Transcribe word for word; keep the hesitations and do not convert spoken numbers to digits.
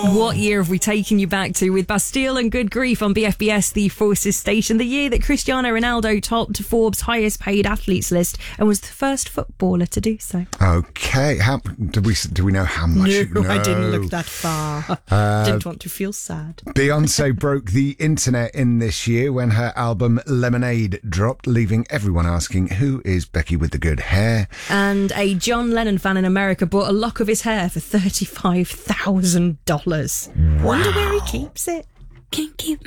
What year have we taken you back to with Bastille and Good Grief on B F B S, the Forces station? The year that Cristiano Ronaldo topped Forbes' highest paid athletes list and was the first footballer to do so. Okay, how do we do we know how much? No, no. I didn't look that far. Uh, didn't want to feel sad. Beyonce broke the internet in this year when her album Lemonade dropped, leaving everyone asking, who is Becky with the good hair? And a John Lennon fan in America bought a lock of his hair for thirty-five thousand dollars. Wow. Wonder where he keeps it. Can't keep